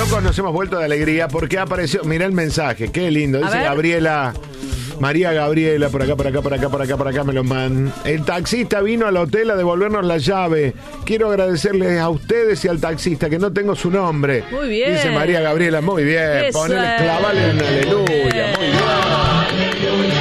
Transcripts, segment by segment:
locos nos hemos vuelto de alegría porque apareció, mirá el mensaje, qué lindo, dice Gabriela, María Gabriela, por acá me lo mandan. El taxista vino al hotel a devolvernos la llave. Quiero agradecerles a ustedes y al taxista, que no tengo su nombre. Muy bien. Dice María Gabriela, muy bien. Ponele, clavale un aleluya, muy bien.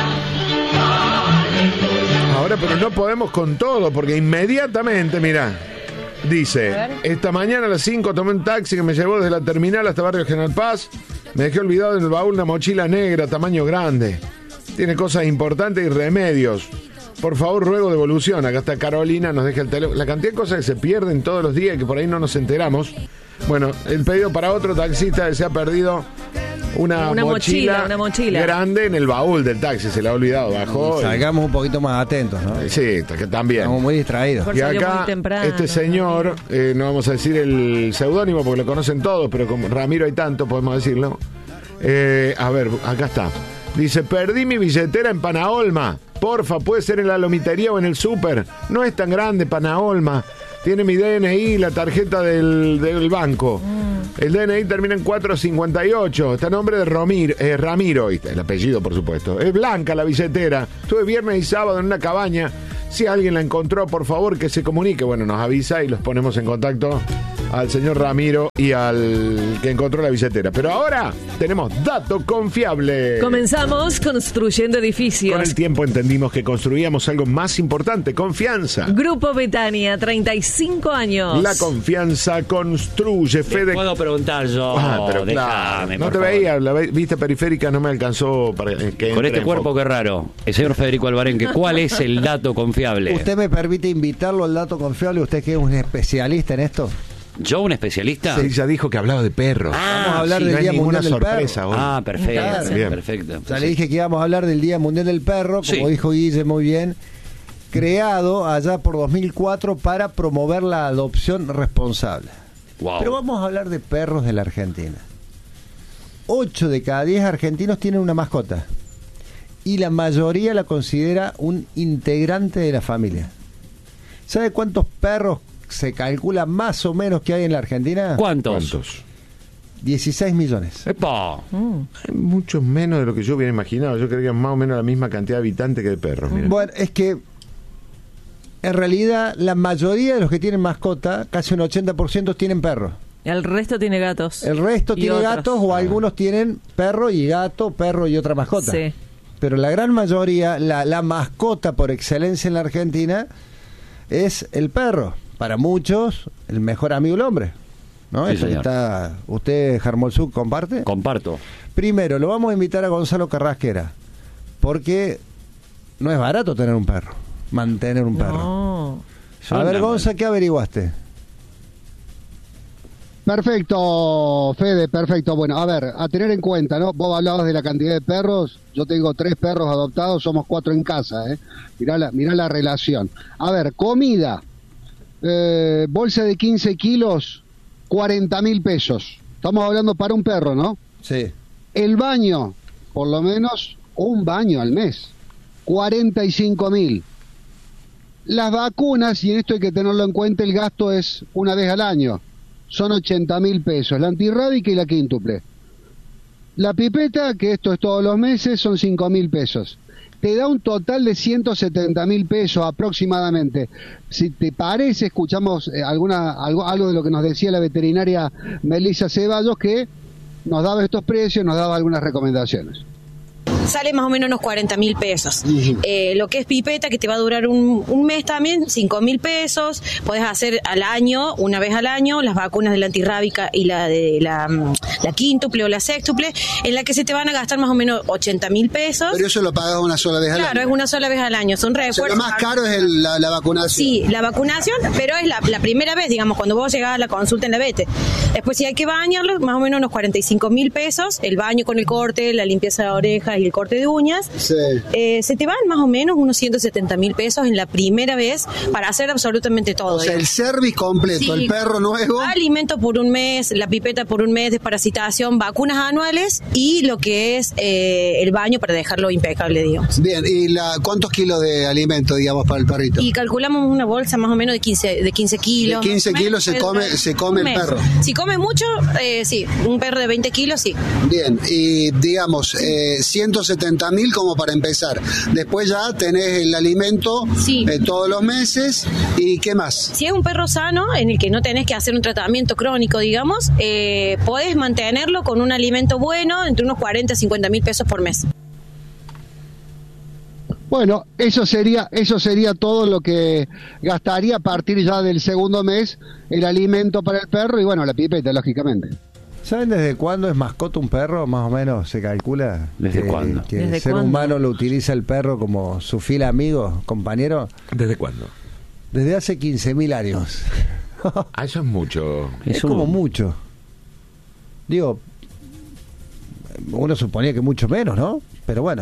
Ahora, pero no podemos con todo, porque inmediatamente, mirá, dice, esta mañana a las 5 tomé un taxi que me llevó desde la terminal hasta Barrio General Paz. Me dejé olvidado en el baúl una mochila negra, tamaño grande. Tiene cosas importantes y remedios. Por favor, ruego devolución. Acá está Carolina, nos deja el teléfono. La cantidad de cosas que se pierden todos los días y que por ahí no nos enteramos. Bueno, el pedido para otro taxista que se ha perdido una mochila grande en el baúl del taxi. Se la ha olvidado, bajó. Salgamos un poquito más atentos, ¿no? Sí, también. Estamos muy distraídos. Y acá, este señor, no vamos a decir el seudónimo porque lo conocen todos, pero como Ramiro hay tanto, podemos decirlo. A ver, acá está. Dice, perdí mi billetera en Panaolma. Porfa, puede ser en la lomitería o en el súper. No es tan grande Panaolma. Tiene mi DNI, la tarjeta del banco. El DNI termina en 458. Está a nombre de Ramiro, el apellido, por supuesto. Es blanca la billetera. Estuve viernes y sábado en una cabaña. Si alguien la encontró, por favor, que se comunique. Bueno, nos avisa y los ponemos en contacto al señor Ramiro y al que encontró la billetera. Pero ahora tenemos dato confiable. Comenzamos construyendo edificios. Con el tiempo entendimos que construíamos algo más importante, confianza. Grupo Betania, 35 años. La confianza construye. Fede. Puedo preguntar yo. Pero claro, no te veía, la vista periférica no me alcanzó para que con este cuerpo, qué raro. El señor Federico Alvarenque, ¿cuál es el dato confiable? ¿Usted me permite invitarlo al dato confiable? ¿Usted que es un especialista en esto? ¿Yo, un especialista? Sí, ya dijo que hablaba de perros. Vamos a hablar del Día Mundial del Perro. Ah, perfecto. Claro. Bien. Perfecto. Ya le dije que íbamos a hablar del Día Mundial del Perro, como dijo Guille muy bien, creado allá por 2004 para promover la adopción responsable. Wow. Pero vamos a hablar de perros de la Argentina. 8 de cada 10 argentinos tienen una mascota y la mayoría la considera un integrante de la familia. ¿Sabe cuántos perros se calcula más o menos que hay en la Argentina? ¿Cuántos? 16 millones. ¡Epa! Mucho menos de lo que yo hubiera imaginado. Yo creía más o menos la misma cantidad de habitantes que de perros. Miren. Bueno, es que en realidad la mayoría de los que tienen mascota, casi un 80% tienen perros. El resto tiene gatos. El resto tiene gatos o algunos tienen perro y gato, perro y otra mascota. Sí. Pero la gran mayoría, la mascota por excelencia en la Argentina es el perro. Para muchos, el mejor amigo del hombre, ¿no? Sí, Eso que está, ¿usted, Jarmolzuk, comparte? Comparto. Primero, lo vamos a invitar a Gonzalo Carrasquera, porque no es barato tener un perro, mantener un perro. No. A ver, Gonza, ¿qué averiguaste? Perfecto, Fede, perfecto. Bueno, a ver, a tener en cuenta, ¿no? Vos hablabas de la cantidad de perros. Yo tengo 3 perros adoptados, somos 4 en casa, ¿eh? Mirá la relación. A ver, comida. Bolsa de 15 kilos, 40.000 pesos. Estamos hablando para un perro, ¿no? Sí. El baño, por lo menos un baño al mes, 45.000. Las vacunas, y en esto hay que tenerlo en cuenta, el gasto es una vez al año, son 80.000 pesos, la antirrábica y la quíntuple. La pipeta, que esto es todos los meses, son 5.000 pesos. Te da un total de 170.000 pesos aproximadamente. Si te parece, escuchamos algo de lo que nos decía la veterinaria Melissa Ceballos, que nos daba estos precios, nos daba algunas recomendaciones. Sale más o menos unos 40.000 pesos. Lo que es pipeta, que te va a durar un mes también, 5.000 pesos. Podés hacer al año, una vez al año, las vacunas de la antirrábica y la de la quíntuple o la sextuple, en la que se te van a gastar más o menos 80.000 pesos. Pero eso lo pagas una sola vez al año. Claro, es una sola vez al año. Son refuerzos. Lo más caro es la vacunación. Sí, la vacunación, pero es la primera vez, digamos, cuando vos llegás a la consulta en la VETE. Después, si hay que bañarlo, más o menos unos 45.000 pesos. El baño con el corte, la limpieza de orejas y el corte de uñas, Sí. Se te van más o menos unos 170.000 pesos en la primera vez para hacer absolutamente todo. O sea, el service completo, Sí. el perro nuevo. Alimento por un mes, la pipeta por un mes, desparasitación, vacunas anuales y lo que es el baño para dejarlo impecable, digamos. Bien, ¿y ¿cuántos kilos de alimento, digamos, para el perrito? Y calculamos una bolsa más o menos de 15 kilos. De 15 kilos se come Un el mes. perro. Si come mucho, sí. Un perro de 20 kilos, sí. Bien, y digamos, 170.000 como para empezar. Después ya tenés el alimento Sí. todos los meses. ¿Y qué más? Si es un perro sano, en el que no tenés que hacer un tratamiento crónico, digamos, podés mantenerlo con un alimento bueno entre unos 40 a 50.000 pesos por mes. Bueno, eso sería todo lo que gastaría a partir ya del segundo mes, el alimento para el perro y bueno, la pipeta, lógicamente. ¿Saben desde cuándo es mascota un perro? Más o menos se calcula. ¿Desde que- cuándo? Que ¿Desde el ser cuándo? humano lo utiliza el perro como su fiel amigo, compañero, ¿Desde cuándo? desde hace 15.000 años. Ah, eso es mucho. Es como mucho. Digo, uno suponía que mucho menos, ¿no? Pero bueno.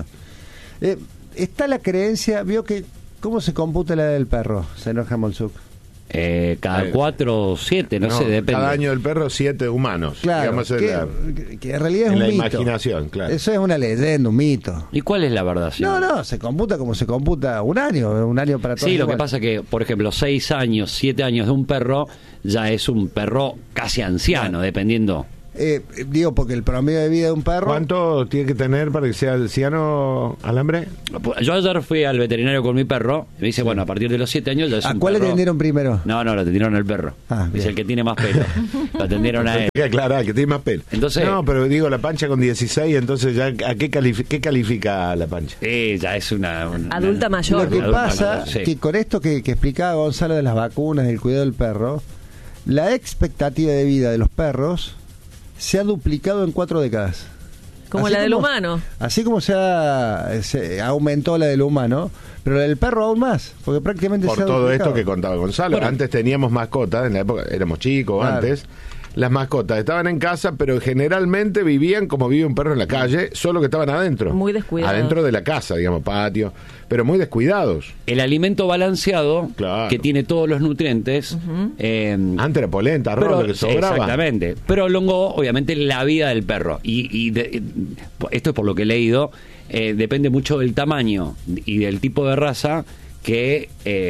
Está la creencia, vio que, ¿cómo se computa la edad del perro? Se enoja Molsuk. Cada 4 o 7, no sé, depende. Cada año del perro, 7 humanos. Claro, Digamos, que en realidad es en un la mito. imaginación, claro. Eso es una leyenda, un mito. ¿Y cuál es la verdad, señor? No, se computa como se computa un año para todos. Sí, lo igual. que pasa que, por ejemplo, 6 años, 7 años de un perro ya es un perro casi anciano, dependiendo. Digo, porque el promedio de vida de un perro... ¿Cuánto tiene que tener para que sea anciano, Alambre? Yo ayer fui al veterinario con mi perro y me dice, bueno, a partir de los 7 años ya es ¿A un cuál le perro. atendieron primero? No, lo atendieron al perro. Ah, Es bien. el que tiene más pelo. Lo atendieron a él. Hay que aclarar que tiene más pelo. Entonces- no, pero digo, la pancha con 16, entonces ya ¿a qué califica la pancha? Sí, ya es una Adulta mayor. Lo que Adulta pasa mayor, sí. que con esto que explicaba Gonzalo de las vacunas, del cuidado del perro, la expectativa de vida de los perros se ha duplicado en 4 décadas. Como la del humano. Así como se aumentó la del humano, pero la del perro aún más, porque prácticamente Por se ha todo duplicado. esto que contaba Gonzalo. Bueno. Antes teníamos mascotas, en la época éramos chicos, Claro. antes. Las mascotas estaban en casa, pero generalmente vivían como vive un perro en la calle, solo que estaban adentro. Muy descuidados. Adentro de la casa, digamos, patio, pero muy descuidados. El alimento balanceado, Claro. que tiene todos los nutrientes, Antes era polenta, arroz, pero, lo que sobraba. exactamente, prolongó obviamente la vida del perro. Esto es por lo que he leído, depende mucho del tamaño y del tipo de raza que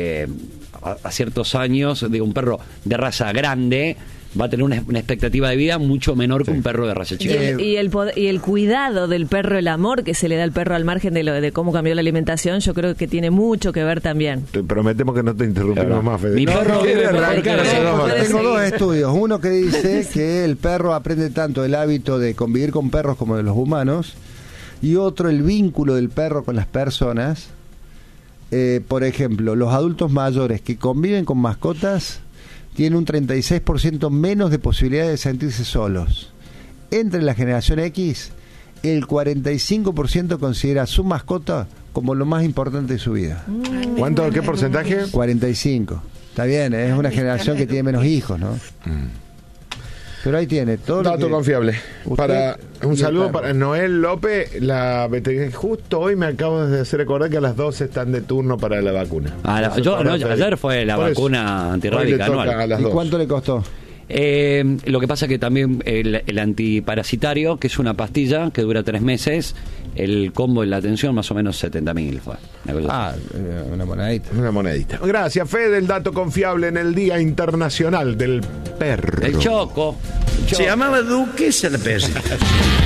a ciertos años, digo, un perro de raza grande va a tener una expectativa de vida mucho menor que un perro de raza Y chica. el cuidado del perro, el amor que se le da al perro al margen de cómo cambió la alimentación, yo creo que tiene mucho que ver también. Te prometemos que no te interrumpimos Claro. más, Fede. Mi No, perro no, vive quiere mejor arrancar que hace nosotros. 2 horas. Tengo 2 estudios. Uno que dice que el perro aprende tanto el hábito de convivir con perros como de los humanos, y otro el vínculo del perro con las personas. Por ejemplo, los adultos mayores que conviven con mascotas tienen un 36% menos de posibilidades de sentirse solos. Entre la generación X, el 45% considera a su mascota como lo más importante de su vida. ¿Cuánto, qué porcentaje? 45. Está bien, es una generación que tiene menos hijos, ¿no? Pero ahí tiene todo lo Dato que- confiable. Usted Para y un el saludo perro. para Noel López, la veterinaria. Justo hoy me acabo de hacer recordar que a las 12 están de turno para la vacuna. Ayer fue la Por eso, vacuna antirrábica hoy le toca anual. a las ¿Y 2. cuánto le costó? Lo que pasa que también el antiparasitario, que es una pastilla que dura 3 meses, el combo en la atención más o menos 70.000 fue. Una cosa así. Una monedita. Una monedita. Gracias, Fede, el dato confiable en el Día Internacional del Perro. El choco. Se llamaba Duque, se la pesa.